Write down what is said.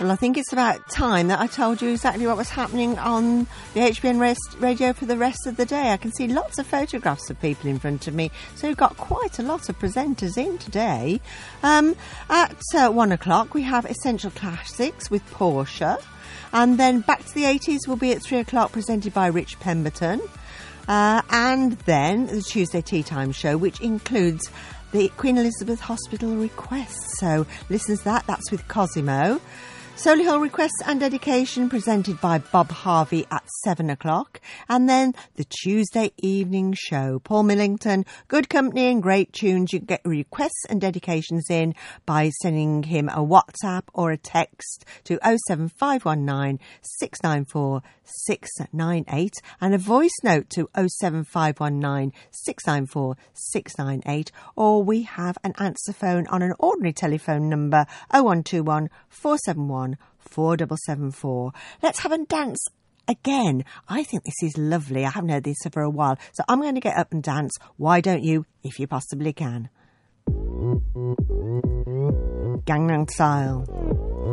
Well, I think it's about time that I told you exactly what was happening on the HBN radio for the rest of the day. I can see lots of photographs of people in front of me, so we've got quite a lot of presenters in today. At 1 o'clock, we have Essential Classics with Portia. And then Back to the 80s will be at 3 o'clock, presented by Rich Pemberton. And then the Tuesday Tea Time Show, which includes the Queen Elizabeth Hospital requests. So listen to that. That's with Cosimo. Solihull Requests and Dedication, presented by Bob Harvey at 7 o'clock. And then the Tuesday Evening Show. Paul Millington, good company and great tunes. You can get requests and dedications in by sending him a WhatsApp or a text to 07519 694 698 and a voice note to 07519 694 698, or we have an answer phone on an ordinary telephone number 0121 471 4774. Let's have a dance again. I think this is lovely. I haven't heard this for a while, so I'm going to get up and dance. Why don't you, if you possibly can? Gangnam Style.